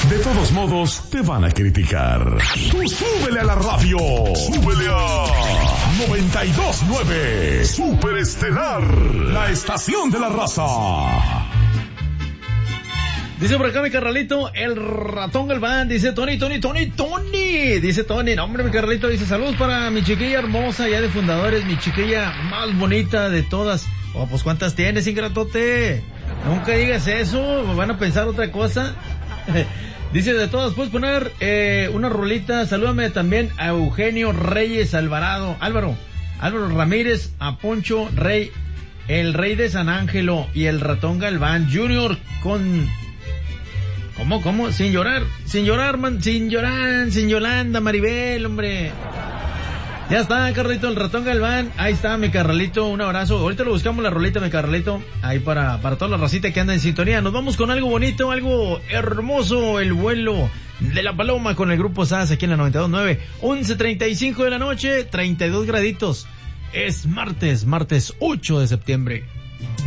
De todos modos, te van a criticar. Tú súbele a la radio. Súbele a 92.9. Super Estelar. La estación de la raza. Dice por acá mi carnalito, el ratón Galván, dice Tony. Dice Tony, no hombre mi carnalito, dice saludos para mi chiquilla hermosa, ya de fundadores, mi chiquilla más bonita de todas. Oh, pues ¿cuántas tienes, ingratote? Nunca digas eso, van a pensar otra cosa. Dice de todas, puedes poner una rolita, salúdame también a Eugenio Reyes Álvaro Ramírez, a Poncho Rey, el Rey de San Ángelo y el ratón Galván Junior con... ¿Cómo? Sin llorar, sin Yolanda, Maribel, hombre. Ya está, Carlito, el ratón Galván. Ahí está, mi Carlito, un abrazo. Ahorita lo buscamos la rolita, mi Carlito. Ahí para toda la racita que anda en sintonía. Nos vamos con algo bonito, algo hermoso. El vuelo de la paloma con el grupo SAS aquí en la 92.9. 11:35 de la noche, 32 graditos. Es martes 8 de septiembre.